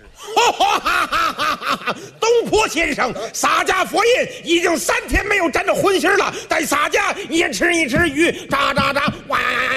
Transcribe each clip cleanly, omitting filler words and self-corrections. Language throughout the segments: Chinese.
师。 东坡先生洒家佛印已经3天没有沾着荤腥了，再洒家也吃一吃鱼，喳喳喳，哇！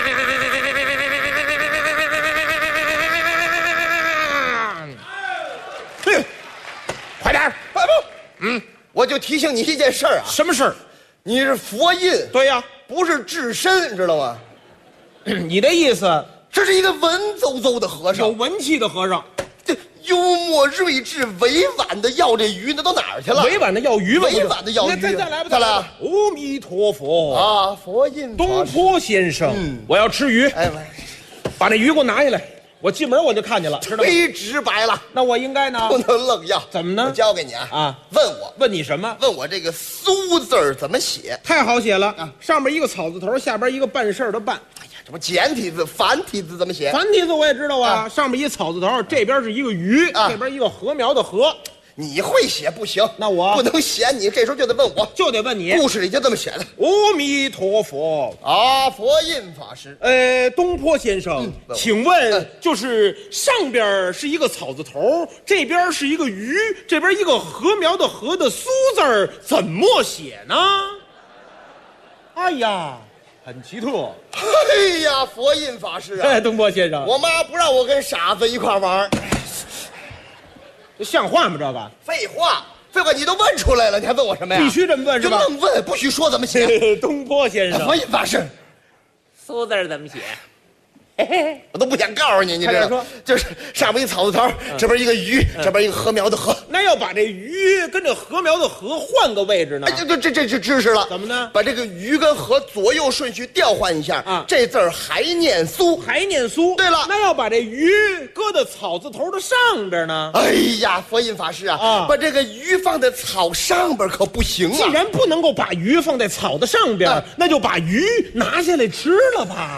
快点！ 我就提醒你一件事儿啊， 什么事儿？ 你是佛印， 对呀， 不是智身，知道吗？ 你的意思， 这是一个文绉绉的和有尚， 文气的和尚， 这幽默睿智、委婉的要这鱼，那都哪儿去了？ 委婉的要鱼吧？ 委婉的要鱼， 再来吧， 再来阿弥陀佛啊！佛印东坡先生，我要吃鱼， 哎， 把那鱼给我拿下来。我进门我就看见了，知道吗？ 忒直白了， 那我应该呢？ 不能愣要。 怎么呢我教给你啊！ 啊， 问你什么？ 问我这个苏字儿怎么写？ 太好写了，上边一个草字头，下边一个办事的办。 哎呀，这不简体字、繁体字怎么写？ 繁体字我也知道啊，上边一草字头，这边是一个鱼，这边一个禾苗的禾。 你会写不行， 那我不能嫌你，这时候就得问我， 就得问你。 故事里就这么写的。 阿弥陀佛啊，佛印法师。 东坡先生，请问就是上边是一个草字头，这边是一个鱼，这边一个禾苗的禾的苏字儿，怎么写呢？哎呀，很奇特。 哎呀，佛印法师啊！ 东坡先生， 我妈不让我跟傻子一块玩。 这像话吗？这个废话，你都问出来了，你还问我什么呀？ 必须这么问是吧？ 就愣问，不许说怎么写。 东坡先生， 佛印法师， 苏字怎么写？ 我都不想告诉你，你知道吗？就是上边一草字头，这边一个鱼，这边一个禾苗的禾。 那要把这鱼跟这禾苗的禾换个位置呢？ 这是知识了。 怎么呢？ 把这个鱼跟禾左右顺序调换一下啊，这字儿还念苏， 还念苏。 对了， 那要把这鱼搁在草字头的上边呢？ 哎呀，佛印法师啊，把这个鱼放在草上边可不行啊！ 既然不能够把鱼放在草的上边，那就把鱼拿下来吃了吧。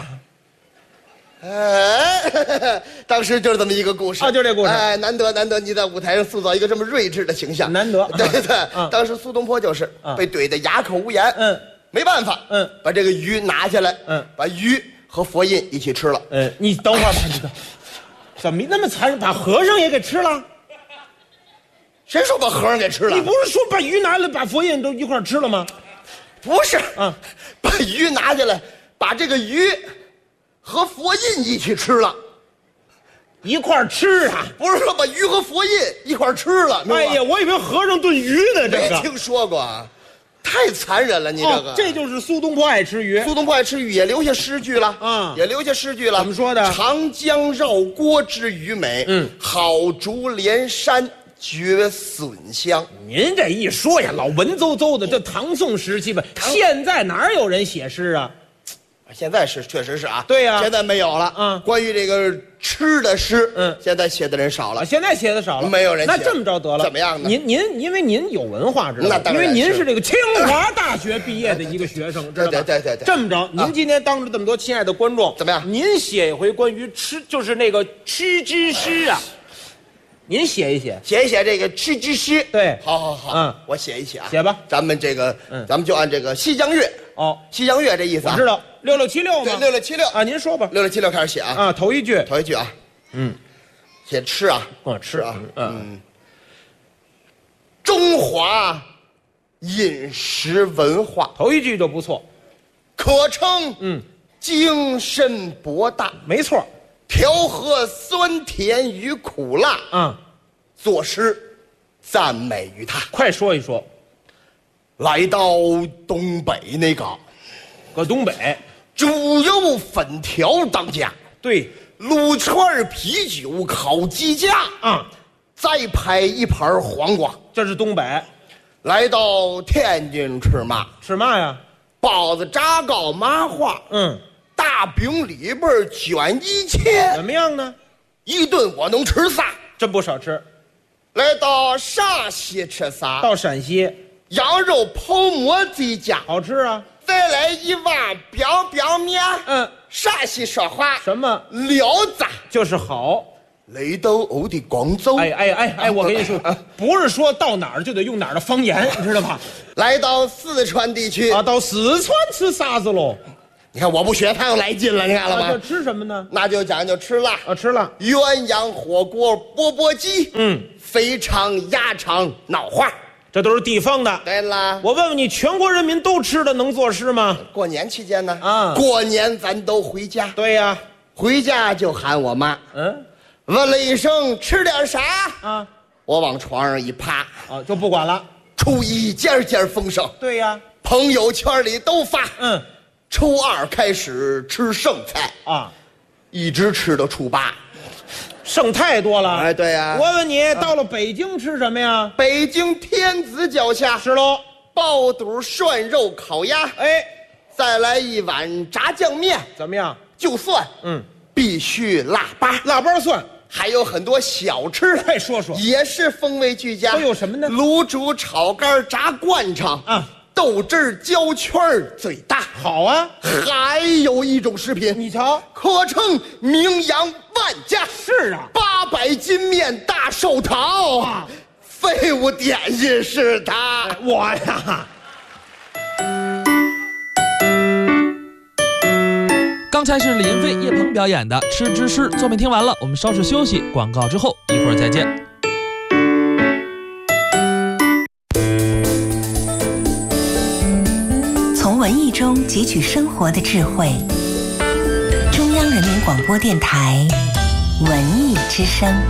哎，当时就是这么一个故事啊，就这故事。 哎，难得你在舞台上塑造一个这么睿智的形象， 难得。 对，当时苏东坡就是被怼得哑口无言，没办法，把这个鱼拿下来，把鱼和佛印一起吃了。 你等会儿吧，这个怎么那么残忍？把和尚也给吃了？ 谁说把和尚给吃了？ 你不是说把鱼拿来，把佛印都一块吃了吗？ 不是，把鱼拿下来，把这个鱼和佛印一起吃了， 一块吃啊？ 不是说把鱼和佛印一块吃了？ 哎呀，我以为和尚炖鱼呢，这个没听说过啊，太残忍了，你这个。 这就是苏东坡爱吃鱼。 苏东坡爱吃鱼，也留下诗句了，也留下诗句了。 怎么说的？ 长江绕郭之鱼美，好竹连山绝笋香。 您这一说呀，老文绉绉的，这唐宋时期吧，现在哪有人写诗啊？ 现在是确实是啊， 对呀， 现在没有了。关于这个吃的诗，现在写的人少了。 现在写的少了， 没有人写。 那这么着得了， 怎么样呢？ 您因为您有文化，知道吗？ 那当然， 因为您是这个清华大学毕业的一个学生，知道吗？ 对。 这么着，您今天当着这么多亲爱的观众， 怎么样？ 您写一回关于吃，就是那个吃之诗啊。您写一写这个吃之诗。 对， 好，我写一写啊， 写吧。 咱们这个，咱们就按这个西江月。西江月这意思啊， 我知道6676吗？ 对，6676 啊，您说吧。 6676开始写啊。 头一句啊。写吃啊， 吃啊。 中华饮食文化， 头一句就不错， 可称精深博大。 没错。 调和酸甜与苦辣，作诗赞美于他。 快说一说。 来到东北那个， 搁东北， 猪肉粉条当家， 对， 撸串啤酒烤鸡架，再拍一盘黄瓜。 这是东北。 来到天津吃嘛？ 吃嘛呀？ 包子、炸糕、麻花，大饼里边卷一切， 怎么样呢？ 一顿我能吃仨， 真不少吃。 来到陕西吃啥？ 到陕西， 羊肉泡馍最佳， 好吃啊。 再来一碗表面，陕西说话什么料子就是好。 雷斗欧的广州， 哎，我跟你说，不是说到哪儿就得用哪儿的方言，你知道吧？ 来到四川地区到四川吃啥子喽？ 你看我不学，他又来劲了，你看了吗？ 这吃什么呢？ 那就讲究吃辣啊，吃了鸳鸯火锅、钵钵鸡，肥肠、鸭肠、脑花， 这都是地方的。 对啦， 我问问你，全国人民都吃的能作诗吗？ 过年期间呢， 啊， 过年咱都回家。 对呀， 回家就喊我妈，问了一声吃点啥啊？我往床上一趴， 啊，就不管了。 初一件件丰盛， 对呀， 朋友圈里都发，初二开始吃剩菜啊，一直吃到初八， 剩太多了。 哎，对呀。 我问你，到了北京吃什么呀？ 北京天子脚下是喽， 爆肚、涮肉、烤鸭，哎，再来一碗炸酱面， 怎么样？ 就蒜，必须腊八， 腊八蒜。 还有很多小吃， 快说说， 也是风味俱佳。 都有什么呢？ 卤煮、炒肝、炸灌肠啊，豆汁焦圈最大。 好啊， 还有一种食品， 你瞧， 可称名扬万家。 是啊 ，800斤面大寿桃啊，废物点心是它。 我呀。 刚才是李云飞、叶鹏表演的《吃之诗》，作品听完了，我们稍事休息，广告之后一会儿再见。 从文艺中汲取生活的智慧，中央人民广播电台文艺之声。